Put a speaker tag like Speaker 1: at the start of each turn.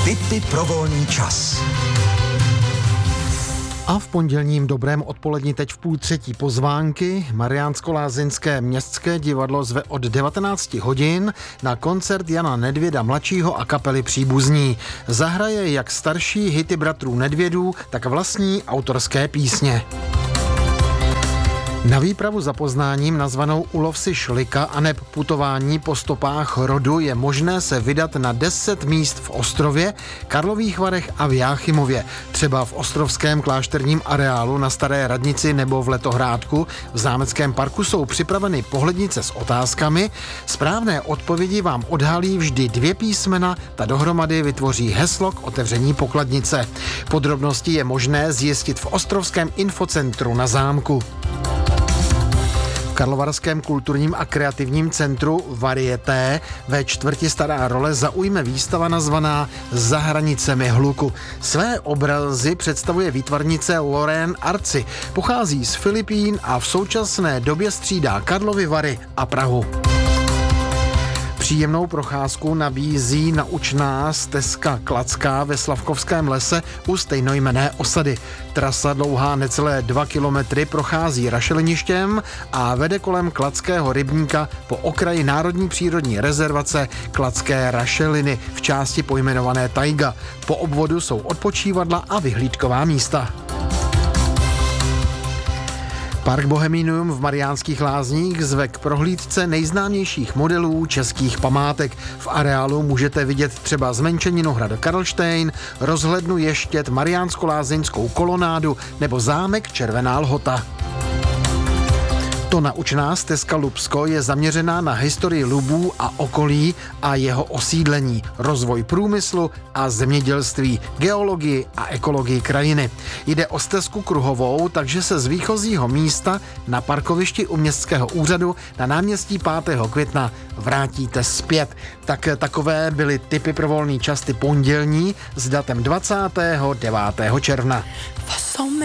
Speaker 1: Tipy pro volný čas.
Speaker 2: A v pondělním dobrém odpoledni teď v 2:30 pozvánky. Mariánsko-Lázeňské městské divadlo zve od 19 hodin na koncert Jana Nedvěda mladšího a kapely Příbuzní. Zahraje jak starší hity bratrů Nedvědů, tak vlastní autorské písně. Na výpravu za poznáním nazvanou Ulov si šlika aneb putování po stopách rodu je možné se vydat na 10 míst v Ostrově, Karlových Varech a v Jáchymově. Třeba v ostrovském klášterním areálu na Staré radnici nebo v Letohrádku. V zámeckém parku jsou připraveny pohlednice s otázkami. Správné odpovědi vám odhalí vždy 2 písmena, ta dohromady vytvoří heslo k otevření pokladnice. Podrobnosti je možné zjistit v ostrovském infocentru na zámku. V Karlovarském kulturním a kreativním centru Varieté ve čtvrti Stará Role zaujme výstava nazvaná Za hranicemi hluku. Své obrazy představuje výtvarnice Lorraine Arci. Pochází z Filipín a v současné době střídá Karlovy Vary a Prahu. Příjemnou procházku nabízí naučná stezka Klacká ve Slavkovském lese u stejnojmenné osady. Trasa dlouhá necelé 2 kilometry prochází rašeliništěm a vede kolem Klackého rybníka po okraji Národní přírodní rezervace Klacké rašeliny v části pojmenované Tajga. Po obvodu jsou odpočívadla a vyhlídková místa. Park Bohemianum v Mariánských Lázních zve k prohlídce nejznámějších modelů českých památek. V areálu můžete vidět třeba zmenšeninu hradu Karlštejn, rozhlednu Ještěd, Mariánsko-Lázeňskou kolonádu nebo zámek Červená Lhota. To naučná stezka Lubsko je zaměřená na historii Lubů a okolí a jeho osídlení, rozvoj průmyslu a zemědělství, geologii a ekologii krajiny. Jde o stezku kruhovou, takže se z výchozího místa na parkovišti u městského úřadu na náměstí 5. května vrátíte zpět. Tak takové byly tipy pro volný čas, ty pondělní s datem 29. června.